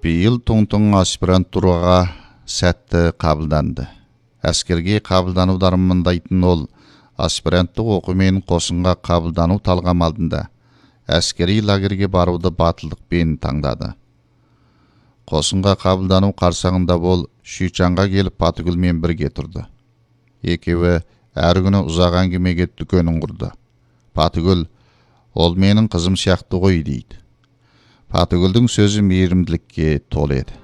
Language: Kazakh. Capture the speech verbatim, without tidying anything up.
Биыл тоң-тоң аспирантураға сәтті қабылданды. Әскерге қабылдану дарымындайтын ол, аспиранттық оқумен қосынға қабылдану талғам алдында әскери лагерге баруды батылдықпен таңдады. Қосынға қабылдану қарсаңында ол Шүйчанға келіп Патыгүлмен бірге тұрды. Екеуі әр күні ұзақ әңгімеге дүкенін құрды. Патыгүл, ол менің қызым сияқты ғой дейді. Патыгүлдің сөзі мейірімділікке толы еді.